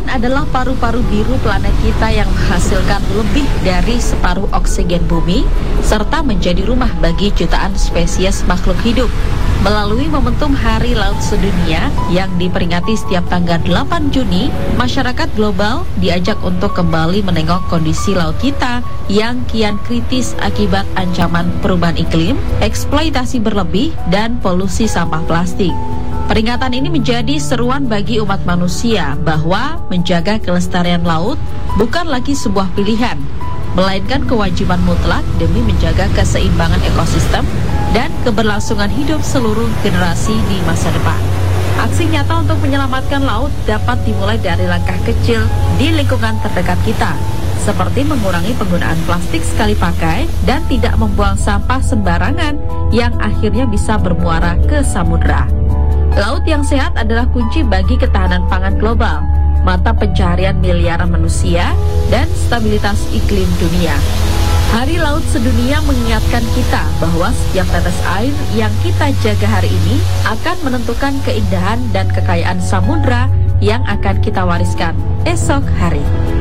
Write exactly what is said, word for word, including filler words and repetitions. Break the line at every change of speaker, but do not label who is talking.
Lautan adalah paru-paru biru planet kita yang menghasilkan lebih dari separuh oksigen bumi, serta menjadi rumah bagi jutaan spesies makhluk hidup. Melalui momentum Hari Laut Sedunia yang diperingati setiap tanggal delapan Juni, masyarakat global diajak untuk kembali menengok kondisi laut kita yang kian kritis akibat ancaman perubahan iklim, eksploitasi berlebih, dan polusi sampah plastik. Peringatan ini menjadi seruan bagi umat manusia bahwa menjaga kelestarian laut bukan lagi sebuah pilihan, melainkan kewajiban mutlak demi menjaga keseimbangan ekosistem dan keberlangsungan hidup seluruh generasi di masa depan. Aksi nyata untuk menyelamatkan laut dapat dimulai dari langkah kecil di lingkungan terdekat kita, seperti mengurangi penggunaan plastik sekali pakai dan tidak membuang sampah sembarangan yang akhirnya bisa bermuara ke samudera. Laut yang sehat adalah kunci bagi ketahanan pangan global, mata pencaharian miliaran manusia, dan stabilitas iklim dunia. Hari Laut Sedunia mengingatkan kita bahwa setiap tetes air yang kita jaga hari ini akan menentukan keindahan dan kekayaan samudera yang akan kita wariskan esok hari.